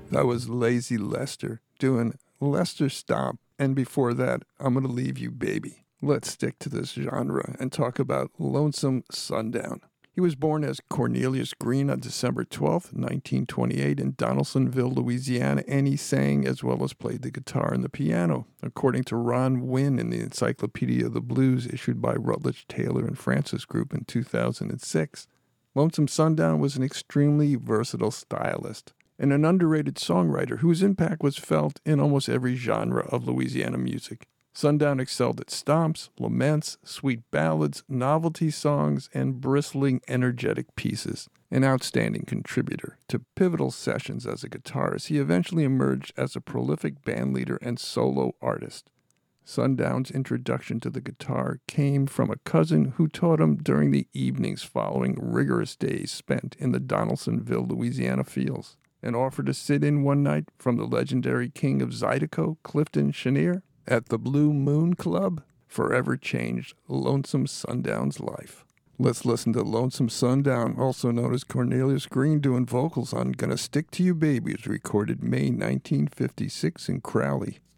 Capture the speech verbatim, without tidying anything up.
That was Lazy Lester doing Lester Stomp. And before that, I'm Gonna Leave You, Baby. Let's stick to this genre and talk about Lonesome Sundown. He was born as Cornelius Green on December twelfth, nineteen twenty-eight in Donaldsonville, Louisiana, and he sang as well as played the guitar and the piano. According to Ron Wynn in the Encyclopedia of the Blues issued by Rutledge Taylor and Francis Group in two thousand six, Lonesome Sundown was an extremely versatile stylist and an underrated songwriter whose impact was felt in almost every genre of Louisiana music. Sundown excelled at stomps, laments, sweet ballads, novelty songs, and bristling, energetic pieces. An outstanding contributor to pivotal sessions as a guitarist, he eventually emerged as a prolific bandleader and solo artist. Sundown's introduction to the guitar came from a cousin who taught him during the evenings following rigorous days spent in the Donaldsonville, Louisiana fields. An offer to sit in one night from the legendary king of Zydeco, Clifton Chenier, at the Blue Moon Club forever changed Lonesome Sundown's life. Let's listen to Lonesome Sundown, also known as Cornelius Green, doing vocals on Gonna Stick to You Baby, was recorded May nineteen fifty-six in Crowley.